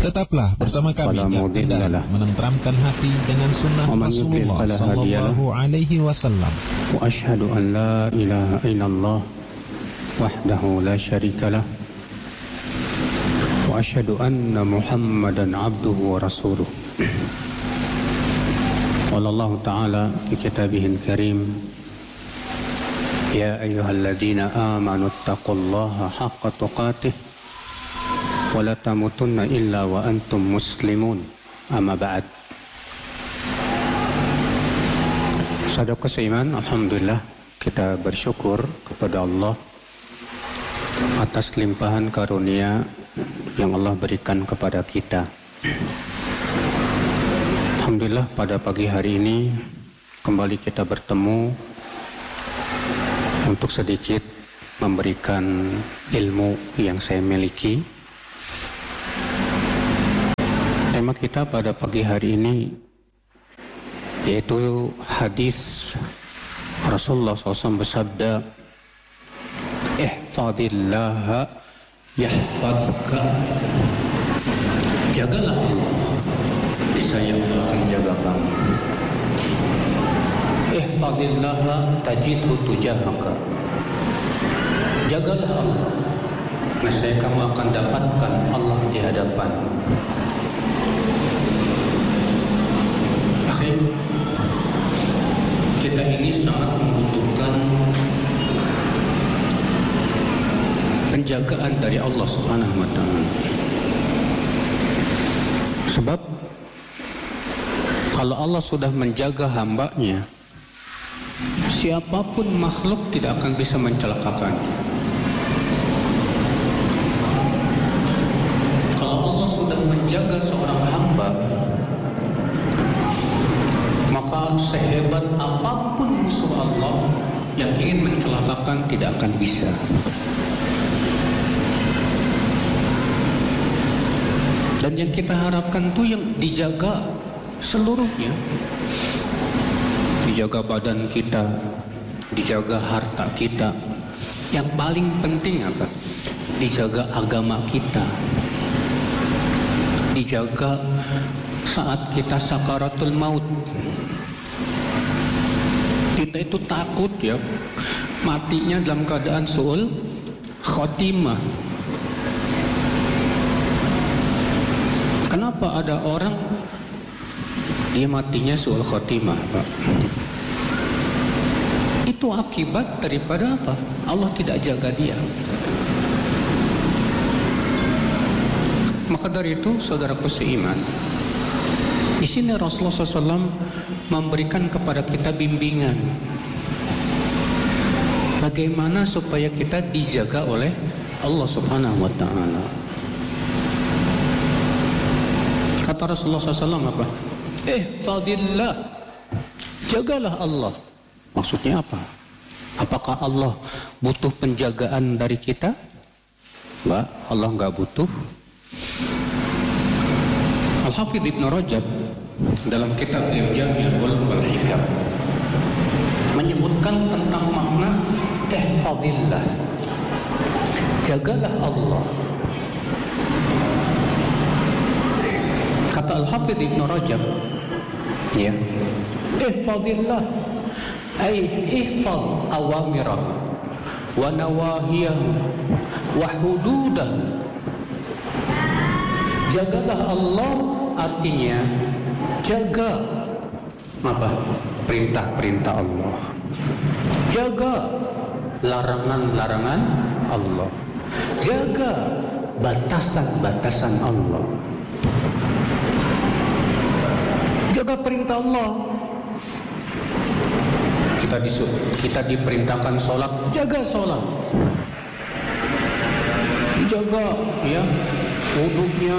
Tetaplah bersama kami dalam menenteramkan hati dengan sunnah Rasulullah sallallahu alaihi wasallam. Wa asyhadu an la ilaha illallah wahdahu la syarikalah wa asyhadu anna Muhammadan abduhu wa rasuluh. Qala Allah Ta'ala fi kitabihil karim, ya ayyuhalladzina amanu taqullaha haqqa tuqatih wa la tamutunna illa wa antum muslimun. Amma ba'd. Saudara seiman, alhamdulillah kita bersyukur kepada Allah atas limpahan karunia yang Allah berikan kepada kita. Alhamdulillah pada pagi hari ini kembali kita bertemu untuk sedikit memberikan ilmu yang saya miliki. Tema kita pada pagi hari ini yaitu hadis Rasulullah SAW bersabda, ihfadillah yahfazka. Jagalah Allah, niscaya Allah akan jaga kamu. Ihfadillah tajidhu tujahaka. Jagalah Allah, niscaya kamu akan dapatkan Allah di hadapan. Kita ini sangat membutuhkan penjagaan dari Allah Subhanahu wa Ta'ala. Sebab kalau Allah sudah menjaga hambanya, siapapun makhluk tidak akan bisa mencelakakan. Kalau Allah sudah menjaga seorang hamba, maka sehebat apapun musuh Allah yang ingin mencelakakan tidak akan bisa. Dan yang kita harapkan itu yang dijaga seluruhnya. Dijaga badan kita, dijaga harta kita. Yang paling penting apa? Dijaga agama kita. Dijaga saat kita sakaratul maut. Kita itu takut ya, matinya dalam keadaan su'ul khotimah. Kenapa ada orang dia matinya su'ul khotimah, Pak? Itu akibat daripada apa? Allah tidak jaga dia. Maka dari itu, saudaraku seiman, di sini Rasulullah SAW memberikan kepada kita bimbingan bagaimana supaya kita dijaga oleh Allah Subhanahu wa Ta'ala. Kata Rasulullah SAW apa? Ihfadillah, jagalah Allah. Maksudnya apa? Apakah Allah butuh penjagaan dari kita? Enggak, Allah enggak butuh. Al-Hafidh Ibn Rajab dalam kitab Jami'ul Hikam menyebutkan tentang makna ihfadillah, jagalah Allah. Kata Al-Hafidh Ibn Rajab, ya, ihfadillah ay ihfad awamirah wa nawahiyah wa hududah. Jagalah Allah artinya jaga apa? Perintah-perintah Allah. Jaga larangan-larangan Allah. Jaga batasan-batasan Allah. Jaga perintah Allah. Kita diperintahkan sholat, jaga sholat. Jaga ya wudhunya,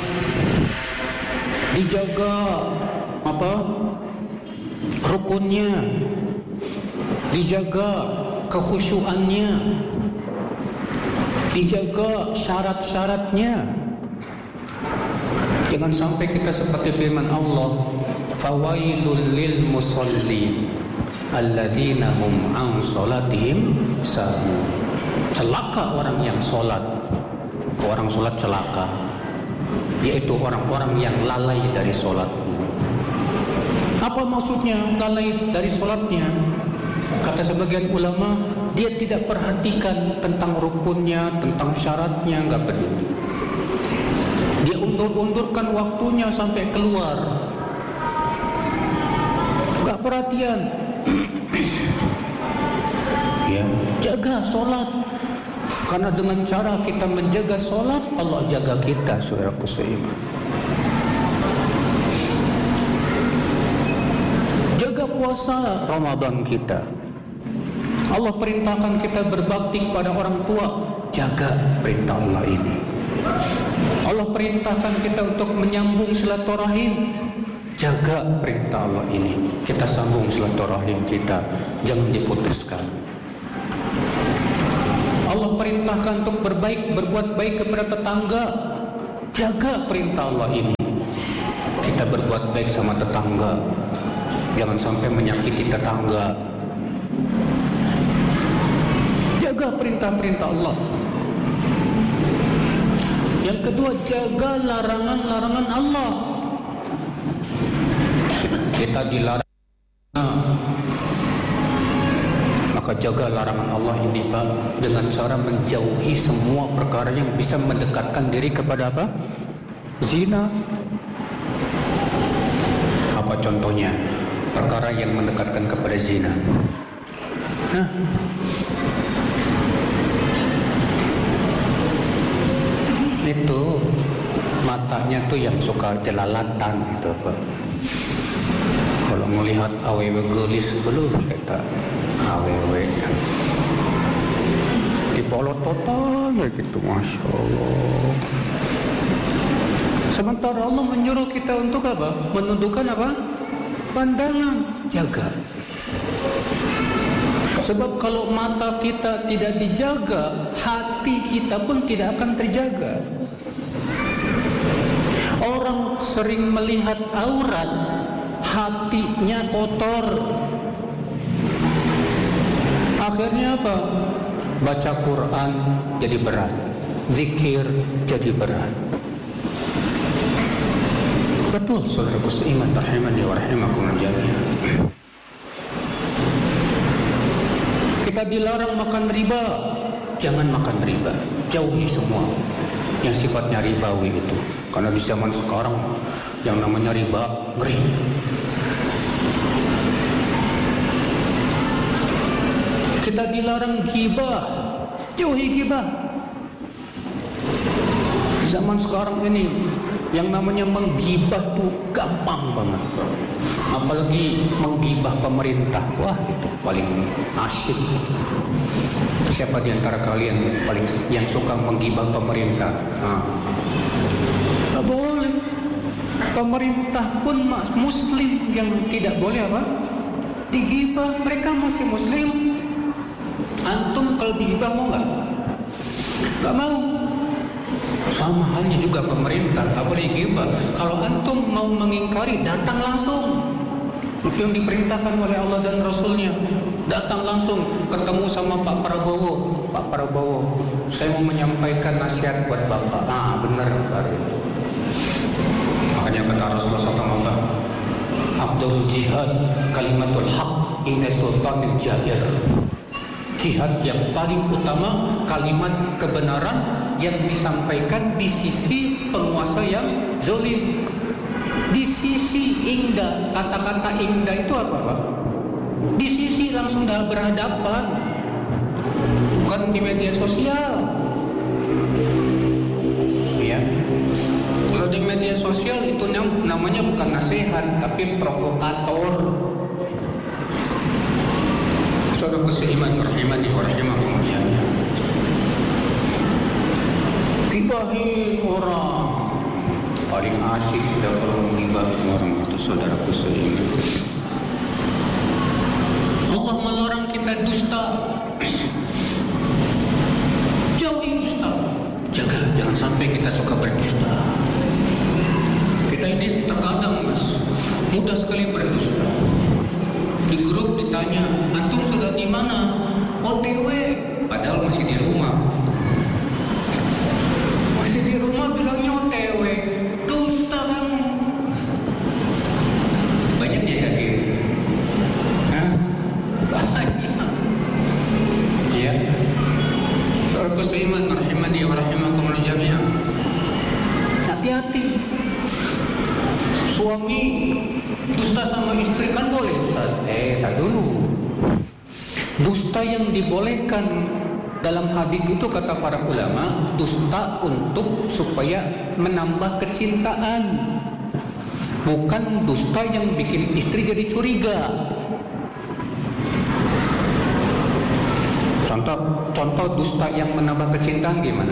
dijaga apa? Rukunnya, dijaga kekhusyuannya, dijaga syarat-syaratnya. Jangan sampai kita seperti firman Allah, fawailul lil musallin alladzina hum an salatihim sahun. Celaka orang yang sholat. Orang sholat celaka. yaitu orang-orang yang lalai dari sholatnya. Apa maksudnya lalai dari sholatnya? Kata sebagian ulama, dia tidak perhatikan tentang rukunnya, tentang syaratnya, nggak peduli. Dia undur-undurkan waktunya sampai keluar, nggak perhatian. Ya, jaga sholat, karena dengan cara kita menjaga sholat, Allah jaga kita, saudaraku seiman. Jaga puasa Ramadan kita. Allah perintahkan kita berbakti kepada orang tua, jaga perintah Allah ini. Allah perintahkan kita untuk menyambung silaturahim, jaga perintah Allah ini. Kita sambung silaturahim kita, jangan diputuskan. Allah perintahkan untuk berbuat baik kepada tetangga, jaga perintah Allah ini. Kita berbuat baik sama tetangga, jangan sampai menyakiti tetangga. Jaga perintah-perintah Allah. Yang kedua, jaga larangan-larangan Allah. Kita dilarang, maka jaga larangan Allah ini, Pak, dengan cara menjauhi semua perkara yang bisa mendekatkan diri kepada apa? Zina. Apa contohnya? Perkara yang mendekatkan kepada zina. Itu matanya tuh yang suka jelalatan gitu, Pak. Kalau melihat awewe gelis belum kita awewe dipolot-potong gitu, Masya Allah. Sementara Allah menyuruh kita untuk apa? Menundukkan apa? Pandangan, jaga. Sebab kalau mata kita tidak dijaga, hati kita pun tidak akan terjaga. Orang sering melihat aurat, hatinya kotor. Akhirnya apa? Baca Quran jadi berat, zikir jadi berat. Betul, saudaraku seiman, rahimani wa rahimakumullah jami'an. Kita dilarang makan riba, jangan makan riba, jauhi semua yang sifatnya ribawi itu. Karena di zaman sekarang yang namanya riba ngeri. Kita dilarang ghibah, jauhi ghibah. Zaman sekarang ini yang namanya menggibah tuh gampang banget, apalagi menggibah pemerintah. Wah, itu paling asyik gitu. Siapa di antara kalian paling yang suka menggibah pemerintah? Gak boleh. Pemerintah pun muslim yang tidak boleh apa? Digibah. Mereka masih muslim. Antum kalau digibah mau nggak? Gak mau. Sama halnya juga pemerintah, tak boleh gibah. Kalau antum mau mengingkari, datang langsung. Itu yang diperintahkan oleh Allah dan Rasulnya. Datang langsung, ketemu sama Pak Prabowo. Pak Prabowo, saya mau menyampaikan nasihat buat Bapak. Benar. Makanya kata Rasulullah SAW, Afdalul jihad kalimatul haq inda sultanil jair. Jihad yang paling utama kalimat kebenaran yang disampaikan di sisi penguasa yang zalim. Di sisi indah, kata-kata indah itu apa, Pak? Di sisi langsung dah berhadapan, bukan di media sosial. Ya, kalau di media sosial itu namanya bukan nasihat, tapi provokator. Saudara seiman rahimani wa rahimakumullah. Gibahin orang paling asik sudah kalau menggibahin orang itu, saudaraku seiman. Allah melarang kita dusta. Jauhi dusta. Jaga, jangan sampai kita suka berdusta. Kita ini terkadang, Mas, mudah sekali berdusta. Di grup ditanya, antum sudah di mana? OTW, padahal masih di rumah. Masih di rumah bilangnya OTW. yang dibolehkan dalam hadis itu kata para ulama, dusta untuk supaya menambah kecintaan, bukan dusta yang bikin istri jadi curiga. Contoh dusta yang menambah kecintaan gimana?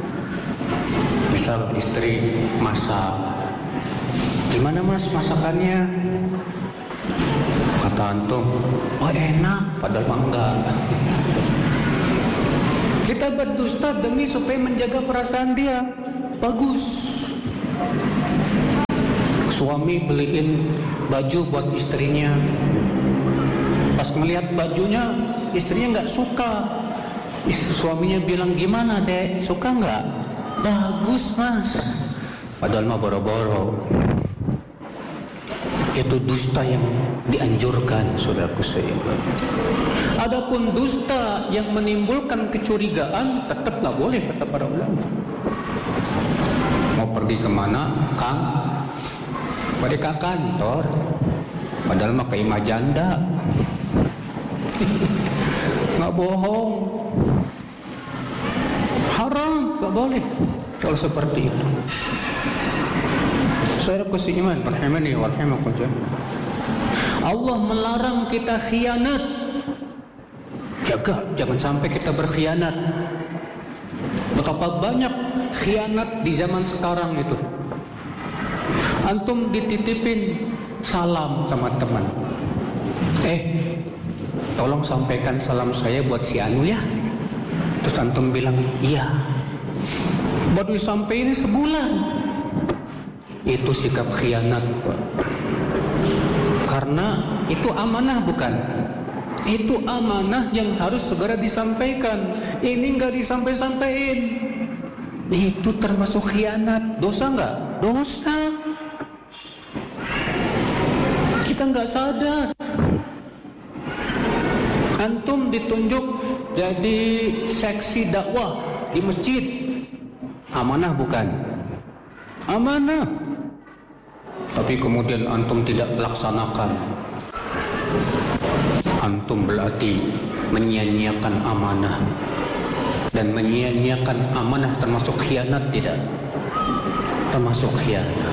Misal istri masak, gimana mas masakannya? Kata antum, oh enak, padahal enggak. Kita berdusta demi supaya menjaga perasaan dia. Bagus. Suami beliin baju buat istrinya. Pas ngelihat bajunya, istrinya nggak suka. Suaminya bilang, gimana dek, suka nggak? Bagus mas. Padahal mah boro-boro. Itu dusta yang dianjurkan, saudaraku seiman. Adapun dusta yang menimbulkan kecurigaan tetap nggak boleh kata para ulama. Mau pergi kemana, Kang? Pergi ke kantor. Padahal mah ke imah janda. Nggak bohong. Haram, nggak boleh kalau seperti itu. Saudaraku seiman, rahimani wa rahimakumullah. Allah melarang kita khianat. Jaga, jangan sampai kita berkhianat. Betapa banyak khianat di zaman sekarang itu. Antum dititipin salam sama teman. Tolong sampaikan salam saya buat si Anu ya. Terus antum bilang, iya. Baru disampaikan sebulan. Itu sikap khianat, Pak. Karena itu amanah bukan? Itu amanah yang harus segera disampaikan. Ini nggak disampai-sampaikan. Itu termasuk khianat. Dosa nggak? Dosa. Kita nggak sadar. Antum ditunjuk jadi seksi dakwah di masjid. Amanah bukan? Amanah. Tapi kemudian antum tidak melaksanakan. Antum berarti menyia-nyiakan amanah. Dan menyia-nyiakan amanah termasuk khianat tidak? Termasuk khianat.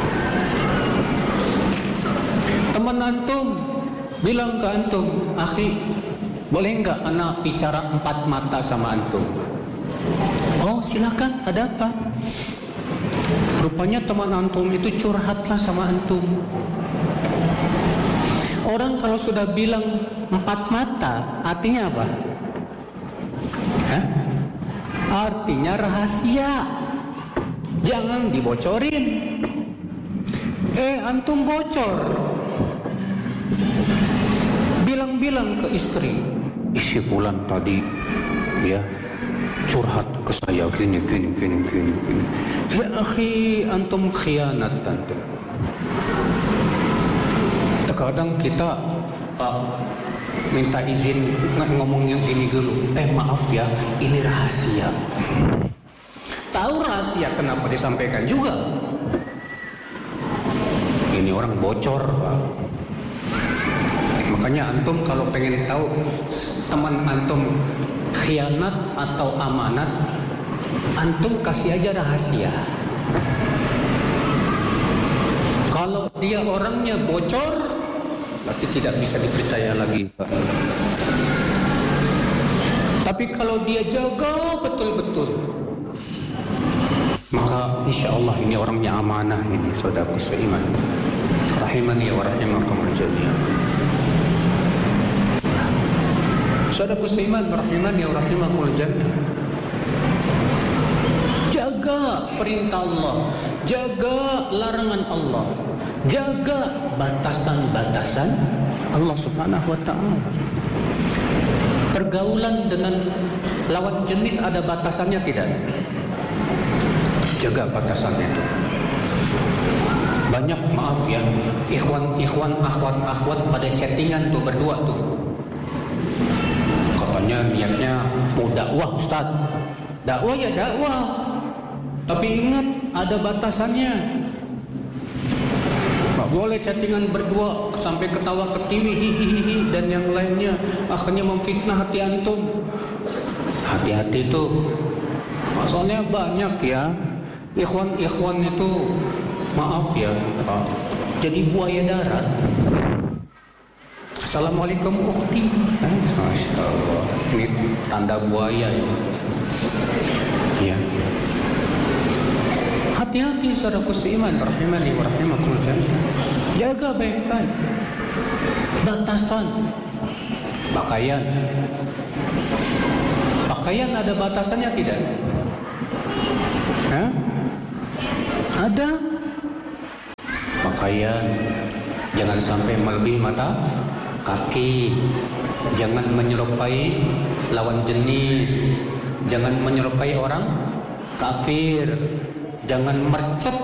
Teman antum bilang ke antum, akhi, boleh enggak anak bicara 4 mata sama antum? Oh silakan, ada apa? Rupanya teman antum itu curhatlah sama antum. Orang kalau sudah bilang 4 mata, artinya apa? Artinya rahasia. Jangan dibocorin. Antum bocor. Bilang-bilang ke istri, si fulan tadi ya curhat ke saya gini. Ya akhi, antum khianat antum. Terkadang kita minta izin ngomong yang ini dulu. Maaf ya, ini rahasia. Tahu rahasia kenapa disampaikan juga? Ini orang bocor, Pak. Makanya antum kalau pengen tahu teman antum khianat atau amanat, antum kasih aja rahasia. Kalau dia orangnya bocor, berarti tidak bisa dipercaya lagi, Pak. Tapi kalau dia jaga betul-betul, maka insya Allah ini orangnya amanah ini, saudaraku seiman. Rahimani wa rahimakumullah jami'an. Saudaraku seiman, rahimani wa rahimakumullah jami'an. Jaga perintah Allah, jaga larangan Allah, jaga batasan-batasan Allah Subhanahu wa ta'ala. Pergaulan dengan lawan jenis ada batasannya tidak? Jaga batasan itu. Banyak, maaf ya, ikhwan, akhwat pada chattingan tuh berdua tuh. Katanya niatnya mau dakwah, Ustaz. Dakwah ya dakwah. Tapi ingat ada batasannya. Nggak boleh chattingan berdua sampai ketawa ketiwi hihihi dan yang lainnya, akhirnya memfitnah hati antum. Hati-hati tuh, maksudnya banyak ya. Ikhwan itu maaf ya, jadi buaya darat. Assalamualaikum ukhti. Masya Allah, ini tanda buaya ya. Ya. Hati-hati saudaraku seiman, rahimani wa rahimakumullah jami'an. Jaga baik-baik batasan pakaian. Pakaian ada batasannya tidak? Hah? Ada. Pakaian jangan sampai melebihi mata kaki, jangan menyerupai lawan jenis, jangan menyerupai orang kafir, jangan mercet